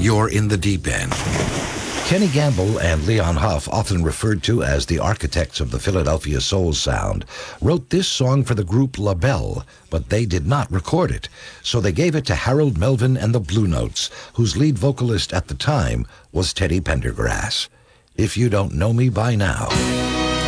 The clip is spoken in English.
you're in the deep end. Kenny Gamble and Leon Huff, often referred to as the architects of the Philadelphia soul sound, wrote this song for the group La Belle, but they did not record it, so they gave it to Harold Melvin and the Blue Notes, whose lead vocalist at the time was Teddy Pendergrass. If you don't know me by now...